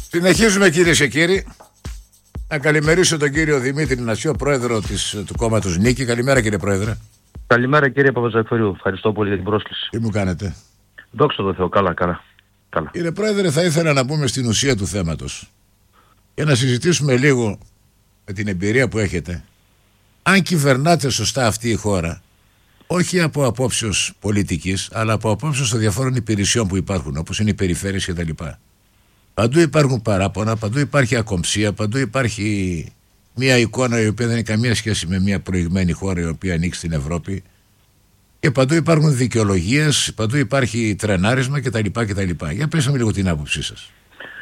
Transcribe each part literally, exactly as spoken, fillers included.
Συνεχίζουμε, κυρίες και κύριοι. Να καλημερίσω τον κύριο Δημήτρη Νασιό, πρόεδρο της, του κόμματος Νίκη. Καλημέρα, κύριε πρόεδρε. Καλημέρα, κύριε Παπαζαφερίου. Ευχαριστώ πολύ για την πρόσκληση. Τι μου κάνετε? Δόξα τω Θεώ, καλά, καλά. καλά. Κύριε πρόεδρε, θα ήθελα να πούμε στην ουσία του θέματος και να συζητήσουμε λίγο με την εμπειρία που έχετε. Αν κυβερνάτε σωστά αυτή η χώρα, όχι από απόψεως πολιτικής, αλλά από απόψεως των διαφόρων υπηρεσιών που υπάρχουν, όπως είναι οι περιφέρειες κτλ. Παντού υπάρχουν παράπονα, παντού υπάρχει ακομψία, παντού υπάρχει μια εικόνα η οποία δεν έχει καμία σχέση με μια προηγμένη χώρα η οποία ανοίξει στην Ευρώπη, και παντού υπάρχουν δικαιολογίες, παντού υπάρχει τρενάρισμα κτλ. κτλ. Για πέστε μου λίγο την άποψή σας.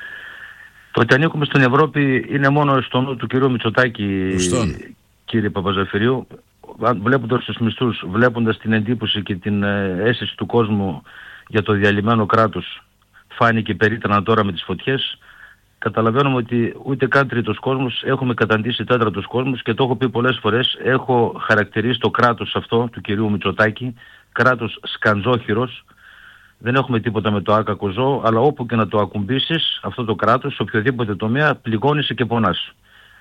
Το ότι ανήκουμε στην Ευρώπη είναι μόνο στο νου του κυρίου Μητσοτάκη, Ουστών. κύριε Παπαζαφερίου. Βλέποντας τους μισθούς, βλέποντας την εντύπωση και την αίσθηση του κόσμου για το διαλυμένο κράτος, φάνηκε περίτρανα τώρα με τις φωτιές, καταλαβαίνουμε ότι ούτε καν τρίτος κόσμος, έχουμε καταντήσει τέταρτος κόσμος, και το έχω πει πολλές φορές. Έχω χαρακτηρίσει το κράτος αυτό του κυρίου Μητσοτάκη κράτος σκαντζόχυρος. Δεν έχουμε τίποτα με το άκακο ζώο, αλλά όπου και να το ακουμπήσεις αυτό το κράτος, σε οποιοδήποτε τομέα, πληγώνεσαι και πονάς.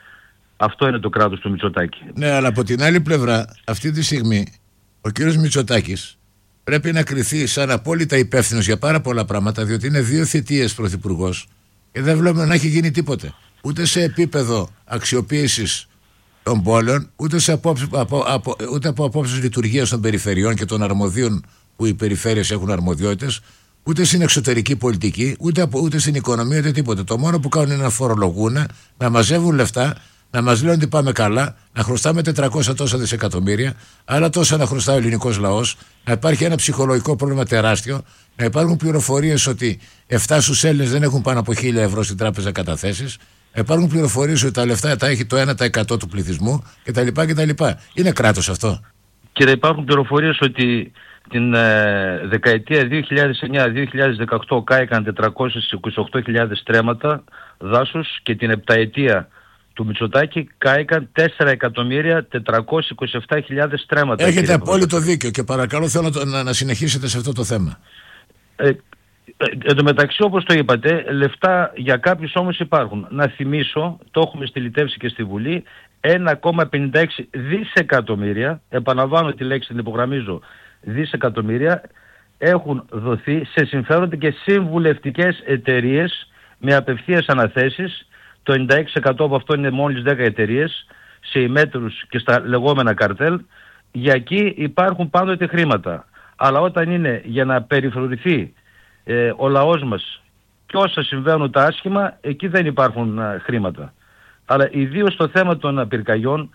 Αυτό είναι το κράτος του Μητσοτάκη. Ναι, αλλά από την άλλη πλευρά, αυτή τη στιγμή ο κύριος Μητσοτάκης πρέπει να κριθεί σαν απόλυτα υπεύθυνος για πάρα πολλά πράγματα, διότι είναι δύο θητείες πρωθυπουργός και δεν βλέπουμε να έχει γίνει τίποτε. Ούτε σε επίπεδο αξιοποίησης των πόλεων, ούτε, σε απόψη, από, από, ούτε από απόψεις λειτουργίας των περιφερειών και των αρμοδίων που οι περιφέρειες έχουν αρμοδιότητες, ούτε στην εξωτερική πολιτική, ούτε, από, ούτε στην οικονομία, ούτε τίποτε. Το μόνο που κάνουν είναι να φορολογούν, να μαζεύουν λεφτά, να μας λένε ότι πάμε καλά, να χρωστάμε τετρακόσια τόσα δισεκατομμύρια, άλλα τόσα να χρωστάει ο ελληνικός λαός, να υπάρχει ένα ψυχολογικό πρόβλημα τεράστιο, να υπάρχουν πληροφορίες ότι επτά στους Έλληνες δεν έχουν πάνω από χίλια ευρώ στην τράπεζα καταθέσεις, να υπάρχουν πληροφορίες ότι τα λεφτά τα έχει το ένα τοις εκατό του πληθυσμού κτλ. κτλ. Είναι κράτος αυτό? Και υπάρχουν πληροφορίες ότι την ε, δεκαετία δύο χιλιάδες εννιά με δύο χιλιάδες δεκαοκτώ κάηκαν τετρακόσιες είκοσι οκτώ χιλιάδες στρέμματα δάσους, και την επταετία του Μητσοτάκη κάηκαν τέσσερα εκατομμύρια τετρακόσιες είκοσι επτά χιλιάδες στρέμματα. Έχετε απόλυτο δίκιο και παρακαλώ θέλω να, να συνεχίσετε σε αυτό το θέμα. Ε, εν τω μεταξύ, όπως το είπατε, λεφτά για κάποιους όμως υπάρχουν. Να θυμίσω, το έχουμε στυλιτεύσει και στη Βουλή, ένα κόμμα πενήντα έξι δισεκατομμύρια, επαναλαμβάνω τη λέξη, την υπογραμμίζω, δισεκατομμύρια, έχουν δοθεί σε συμφέροντα και συμβουλευτικές εταιρείες με απευθείας αναθέσεις. Το ενενήντα έξι τοις εκατό από αυτό είναι μόλις δέκα εταιρείες, σε ημέτρους και στα λεγόμενα καρτέλ. Για εκεί υπάρχουν πάντοτε χρήματα. Αλλά όταν είναι για να περιφρονηθεί ε, ο λαός μας και όσα συμβαίνουν τα άσχημα, εκεί δεν υπάρχουν α, χρήματα. Αλλά ιδίως στο θέμα των πυρκαγιών,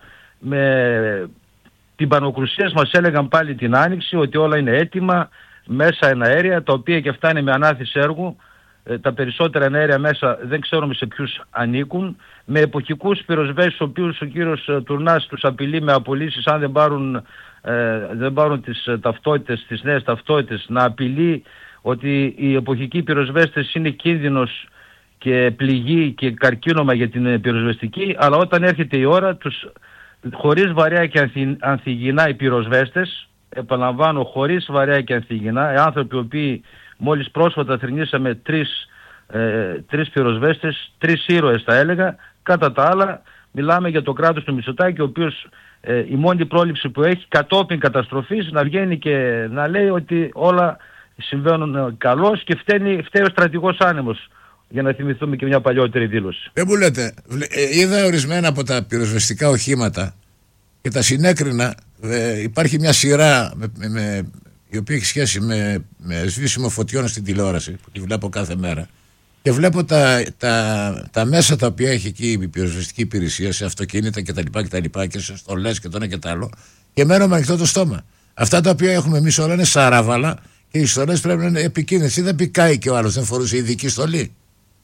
με την πανοκρουσία μας έλεγαν πάλι την Άνοιξη ότι όλα είναι έτοιμα, μέσα εναέρια, τα οποία και αυτά είναι με ανάθεση έργου. Ε, τα περισσότερα εναέρια μέσα δεν ξέρουμε σε ποιους ανήκουν, με εποχικούς πυροσβέστες, ο οποίος ο κύριος ε, Τουρνάς τους απειλεί με απολύσεις αν δεν πάρουν, ε, δεν πάρουν τις ε, ταυτότητες, τις νέες ταυτότητες, να απειλεί ότι οι εποχικοί πυροσβέστες είναι κίνδυνος και πληγή και καρκίνωμα για την πυροσβεστική, αλλά όταν έρχεται η ώρα τους, χωρίς βαρέα και ανθι, ανθυγινά οι πυροσβέστες, επαναλαμβάνω, χωρίς βαρέα και ανθυγινά, οι άνθρωποι οι οποίοι μόλις πρόσφατα θρηνήσαμε τρεις, ε, τρεις πυροσβέστες, τρεις ήρωες θα έλεγα. Κατά τα άλλα μιλάμε για το κράτος του Μητσοτάκη, ο οποίος ε, η μόνη πρόληψη που έχει κατόπιν καταστροφής να βγαίνει και να λέει ότι όλα συμβαίνουν καλώς και φταίνει, φταίει ο στρατηγός άνεμος, για να θυμηθούμε και μια παλιότερη δήλωση. Δεν μου λέτε, ε, είδα ορισμένα από τα πυροσβεστικά οχήματα και τα συνέκρινα. Ε, υπάρχει μια σειρά με, με, με, η οποία έχει σχέση με, με σβήσιμο φωτιών στην τηλεόραση που τη βλέπω κάθε μέρα, και βλέπω τα, τα, τα μέσα τα οποία έχει εκεί η πυροσβεστική υπηρεσία σε αυτοκίνητα κτλ. Και, και σε στολές και το ένα και το άλλο, και μένω με ανοιχτό το στόμα. Αυτά τα οποία έχουμε εμείς όλα είναι σαράβαλα και οι στολές πρέπει να είναι επικίνδυνες. Ή δεν πικάει και ο άλλος, δεν φορούσε ειδική στολή?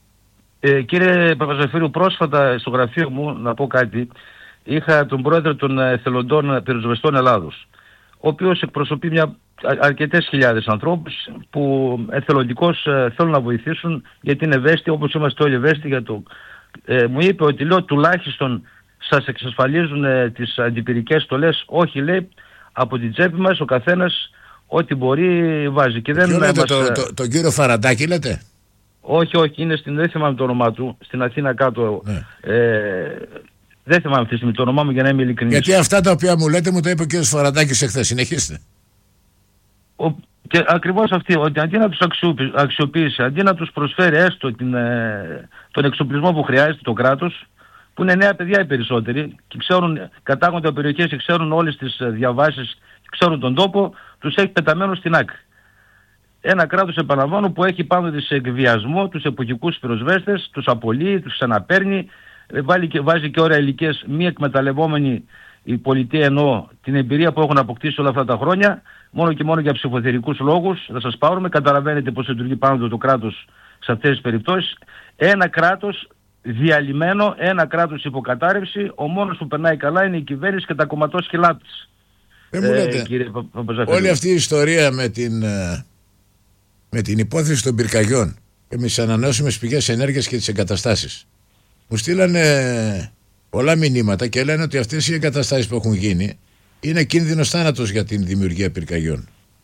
Ε, κύριε Παπαζαφύριου, πρόσφατα στο γραφείο μου, να πω κάτι, είχα τον πρόεδρο των εθελοντών πυροσβεστών Ελλάδος, ο οποίος εκπροσωπεί μια αρκετές χιλιάδες ανθρώπους που εθελοντικώς ε, θέλουν να βοηθήσουν, γιατί είναι ευαίσθητοι, όπως είμαστε όλοι ευαίσθητοι για το... Ε, μου είπε ότι, λέω, τουλάχιστον σας εξασφαλίζουν ε, τις αντιπυρικές στολές. Όχι, λέει, από την τσέπη μας ο καθένας ό,τι μπορεί βάζει. Και δεν λέτε, μας... το, το, τον κύριο Φαραντάκη λέτε? Όχι, όχι, είναι στην, δεν θυμάμαι το όνομά του, στην Αθήνα κάτω. Ναι. Ε, δεν θυμάμαι αυτή τη στιγμή το όνομά μου, για να είμαι ειλικρινής. Γιατί αυτά τα οποία μου λέτε μου το είπε ο κ. Φοραντάκης εχθές. Συνεχίστε. Ο, και ακριβώς αυτή, ότι αντί να τους αξιοποιήσει, αντί να τους προσφέρει έστω την, ε, τον εξοπλισμό που χρειάζεται το κράτος, που είναι νέα παιδιά οι περισσότεροι και ξέρουν, κατάγονται από περιοχές και ξέρουν όλες τις διαβάσεις και ξέρουν τον τόπο, τους έχει πεταμένους στην άκρη. Ένα κράτος, επαναλαμβάνω, που έχει πάνω της εκβιασμό τους εποχικούς πυροσβέστες, τους απολύει, τους ξαναπαίρνει, βάλει και, βάζει και ώρα ηλικίες μη εκμεταλλευόμενοι η πολιτεία, εννοώ την εμπειρία που έχουν αποκτήσει όλα αυτά τα χρόνια, μόνο και μόνο για ψηφοθερικούς λόγους. Θα σας πάρουμε, καταλαβαίνετε πώς λειτουργεί πάνω το κράτος σε αυτές τις περιπτώσεις. Ένα κράτος διαλυμένο, ένα κράτος υποκατάρρευση, ο μόνος που περνάει καλά είναι η κυβέρνηση και τα κομματόσχυλά της. Δεν μου λέτε, ε, όλη αυτή η ιστορία με την, με την υπόθεση των πυρκαγιών και με τις ανανεώσιμες πηγές ενέργειας και τις εγκαταστάσεις, μου στείλανε πολλά μηνύματα και λένε ότι αυτές οι εγκαταστάσεις που έχουν γίνει είναι κίνδυνος θάνατος για την δημιουργία πυρκαγιών.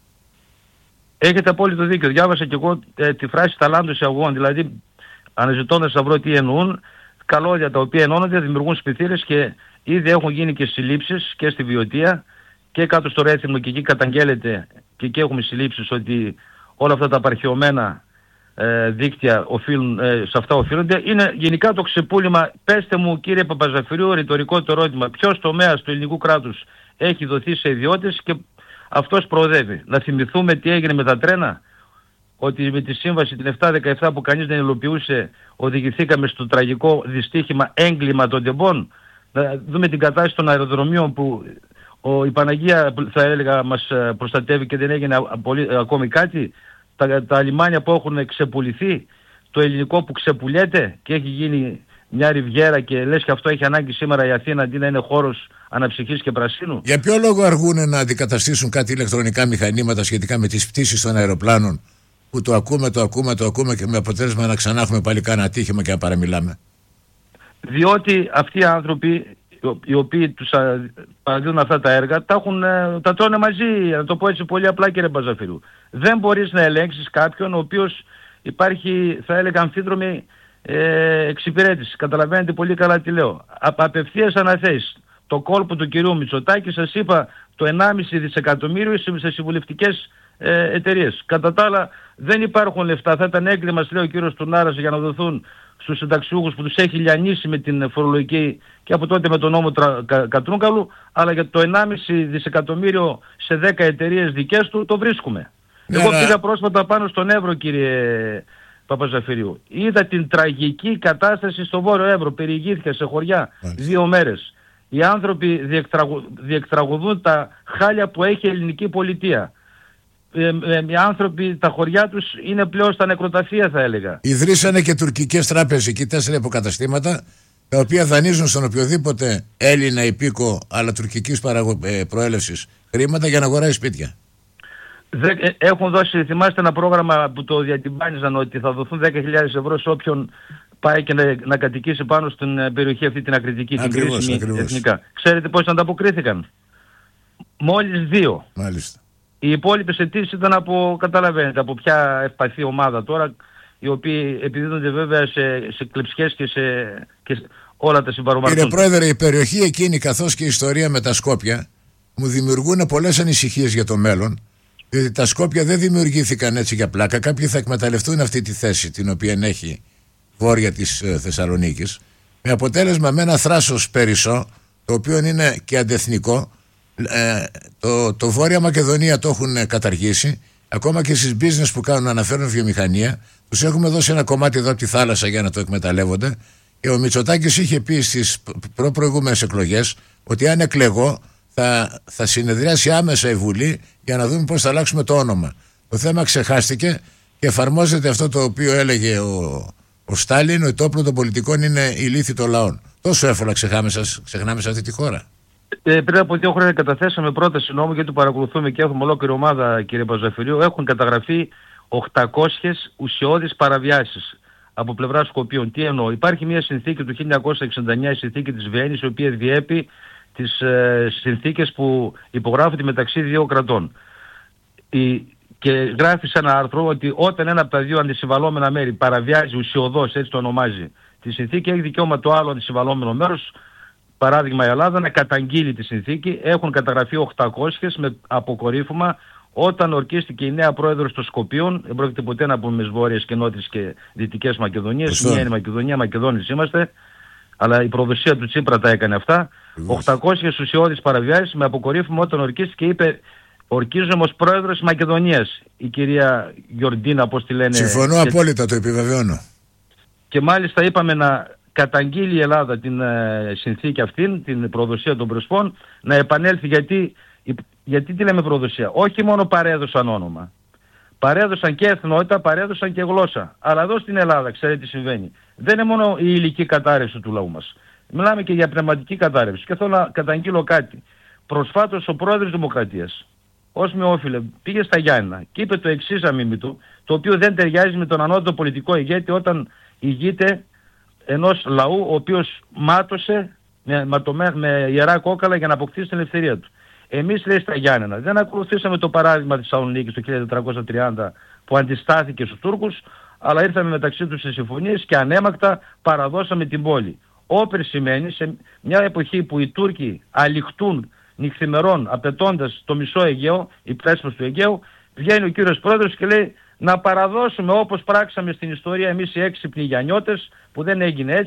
Έχετε απόλυτο δίκιο. Διάβασα και εγώ ε, τη φράση ταλάντος αγών, δηλαδή αναζητώντας να βρω τι εννοούν, καλώδια τα οποία ενώνονται, δημιουργούν σπιθύρες και ήδη έχουν γίνει και συλλήψεις και στη Βιωτία και κάτω στο Ρέθυμνο, και εκεί καταγγέλλεται και εκεί έχουμε συλλήψεις ότι όλα αυτά τα απαρχαιωμένα ε, δίκτυα οφείλουν, ε, σε αυτά οφείλονται. Είναι γενικά το ξεπούλημα. Πέστε μου, κύριε Παπαζαφυρίου, ρητορικό το ερώτημα, ποιος τομέας του ελληνικού κράτους έχει δοθεί σε ιδιώτες και αυτός προοδεύει? Να θυμηθούμε τι έγινε με τα τρένα, ότι με τη σύμβαση την επτά δεκαεπτά που κανείς δεν υλοποιούσε οδηγηθήκαμε στο τραγικό δυστύχημα έγκλημα των τεμπών. Να δούμε την κατάσταση των αεροδρομίων που ο, η Παναγία, θα έλεγα, μας προστατεύει και δεν έγινε απολύ, ακόμη κάτι. Τα, τα λιμάνια που έχουν ξεπουληθεί, το ελληνικό που ξεπουλιέται και έχει γίνει μια ριβιέρα και λες και αυτό έχει ανάγκη σήμερα η Αθήνα αντί να είναι χώρος αναψυχής και πρασίνου. Για ποιο λόγο αργούν να αντικαταστήσουν κάτι ηλεκτρονικά μηχανήματα σχετικά με τις πτήσεις των αεροπλάνων, που το ακούμε, το ακούμε, το ακούμε και με αποτέλεσμα να ξανά έχουμε πάλι κάνα ατύχημα και να παραμιλάμε? Διότι αυτοί οι άνθρωποι οι οποίοι τους παραδίδουν αυτά τα έργα τα, έχουν, τα τρώνε μαζί, να το πω έτσι πολύ απλά, κύριε Παζαφυρού. Δεν μπορείς να ελέγξεις κάποιον ο οποίος υπάρχει, θα έλεγα, αμφίδρομη ε, εξυπηρέτηση. Καταλαβαίνετε πολύ καλά τι λέω. Α, απευθείας αναθέσεις. Το κόλπο του κυρίου Μητσοτάκη, σας είπα, το ενάμιση δισεκατομμύριο σε συμβουλευτικές ε, εταιρείες. Κατά τα άλλα δεν υπάρχουν λεφτά. Θα ήταν έγκλημα, λέει ο κύριος Τουρνάρας, για να δοθούν στους συνταξιούχους που τους έχει λιανίσει με την φορολογική και από τότε με τον νόμο τρα, κα, Κατρούγκαλου, αλλά για το ενάμιση δισεκατομμύριο σε δέκα εταιρείες δικές του το βρίσκουμε. Ναι, Εγώ πήγα πρόσφατα πάνω στον Εύρο, κύριε Παπαζαφυρίου. Είδα την τραγική κατάσταση στο Βόρειο Εύρο. Περιηγήθηκα σε χωριά δύο μέρες. Οι άνθρωποι διεκτραγου, διεκτραγουδούν τα χάλια που έχει η ελληνική πολιτεία. Ε, ε, οι άνθρωποι, τα χωριά τους είναι πλέον στα νεκροταφεία, θα έλεγα. Ιδρύσανε και τουρκικές τράπεζες εκεί, τέσσερα υποκαταστήματα, τα οποία δανείζουν στον οποιοδήποτε Έλληνα υπήκο αλλά τουρκικής παραγω... ε, προέλευσης χρήματα για να αγοράσει σπίτια. Δε, ε, έχουν δώσει, θυμάστε, ένα πρόγραμμα που το διατυμπάνιζαν, ότι θα δοθούν δέκα χιλιάδες ευρώ σε όποιον πάει και να, να κατοικήσει πάνω στην περιοχή αυτή την ακριτική, την κρίσιμη εθνικά. Ξέρετε πώς ανταποκρίθηκαν? Μόλις δύο. Μάλιστα. Οι υπόλοιπες αιτήσεις ήταν από, καταλαβαίνετε, από ποια ευπαθή ομάδα τώρα, οι οποίοι επιδίδονται βέβαια σε, σε κλεψιές και σε, και σε όλα τα συμπαρομαρτούντα. Κύριε Πρόεδρε, η περιοχή εκείνη καθώς και η ιστορία με τα Σκόπια μου δημιουργούν πολλές ανησυχίες για το μέλλον, διότι τα Σκόπια δεν δημιουργήθηκαν έτσι για πλάκα. Κάποιοι θα εκμεταλλευτούν αυτή τη θέση την οποία έχει βόρεια της ε, Θεσσαλονίκης, με αποτέλεσμα με ένα θράσος Περισσό, το οποίο είναι και αντεθνικό. Ε, το, το Βόρεια Μακεδονία το έχουν καταργήσει. Ακόμα και στις business που κάνουν, αναφέρουν βιομηχανία, τους έχουμε δώσει ένα κομμάτι εδώ από τη θάλασσα για να το εκμεταλλεύονται. Και ο Μητσοτάκης είχε πει στις προ-προηγούμενες εκλογές ότι αν εκλεγώ θα, θα συνεδριάσει άμεσα η Βουλή για να δούμε πώς θα αλλάξουμε το όνομα. Το θέμα ξεχάστηκε και εφαρμόζεται αυτό το οποίο έλεγε ο, ο Στάλιν, ότι το όπλο των πολιτικών είναι η λύθη των λαών. Τόσο εύκολα ξεχνάμε, ξεχνάμε σε αυτή τη χώρα. Ε, πριν από δύο χρόνια καταθέσαμε πρόταση νόμου, γιατί το παρακολουθούμε και έχουμε ολόκληρη ομάδα, κύριε Παζαφυρίου. Έχουν καταγραφεί οκτακόσιες ουσιώδεις παραβιάσεις από πλευράς Σκοπίων. Τι εννοώ? Υπάρχει μια συνθήκη του χίλια εννιακόσια εξήντα εννιά, η συνθήκη της Βιέννης, η οποία διέπει τις ε, συνθήκες που υπογράφονται μεταξύ δύο κρατών. Η, και γράφει σε ένα άρθρο ότι όταν ένα από τα δύο αντισυμβαλόμενα μέρη παραβιάζει ουσιοδός, έτσι το ονομάζει, τη συνθήκη, έχει δικαίωμα το άλλο αντισυμβαλόμενο μέρος, παράδειγμα η Ελλάδα, να καταγγείλει τη συνθήκη. Έχουν καταγραφεί οκτακόσιες με αποκορύφωμα. Όταν ορκίστηκε η νέα πρόεδρος των Σκοπίων, δεν πρόκειται ποτέ να πούμε Βόρειες και Νότιες και Δυτικές Μακεδονίες, μία είναι η Μακεδονία, Μακεδόνης είμαστε, αλλά η προδοσία του Τσίπρα τα έκανε αυτά. οκτακόσιες ουσιώδεις παραβιάσεις με αποκορύφωμα όταν ορκίστηκε, είπε ορκίζομαι ως πρόεδρος της Μακεδονίας, η κυρία Γιορντίνα, όπως τη λένε. Συμφωνώ και... απόλυτα, το επιβεβαιώνω. Και μάλιστα είπαμε να καταγγείλει η Ελλάδα την ε, συνθήκη αυτήν, την προδοσία των Πρεσπών, να επανέλθει, γιατί, γιατί τι λέμε προδοσία. Όχι μόνο παρέδωσαν όνομα. Παρέδωσαν και εθνότητα, παρέδωσαν και γλώσσα. Αλλά εδώ στην Ελλάδα, ξέρετε τι συμβαίνει. Δεν είναι μόνο η υλική κατάρρευση του λαού μας. Μιλάμε και για πνευματική κατάρρευση. Και θέλω να καταγγείλω κάτι. Προσφάτως ο πρόεδρος Δημοκρατίας, ως μειόφιλε, πήγε στα Γιάννηνα και είπε το εξής αμίμη του, το οποίο δεν ταιριάζει με τον ανώτατο πολιτικό ηγέτη όταν ηγείται ενός λαού ο οποίος μάτωσε με, με, με ιερά κόκαλα για να αποκτήσει την ελευθερία του. Εμείς, λέει, στα Γιάννηνα δεν ακολουθήσαμε το παράδειγμα της Θεσσαλονίκης το χίλια τετρακόσια τριάντα που αντιστάθηκε στους Τούρκους, αλλά ήρθαμε μεταξύ τους σε συμφωνίες και ανέμακτα παραδώσαμε την πόλη. Όπερ σημαίνει σε μια εποχή που οι Τούρκοι αληχτούν νυχθημερών απαιτώντας το μισό Αιγαίο, η πρέσβος του Αιγαίου, βγαίνει ο κύριος πρόεδρος και λέει να παραδώσουμε όπως πράξαμε στην ιστορία εμείς οι έξυπνοι Γιαννιώτες, που δεν έγινε έτσι.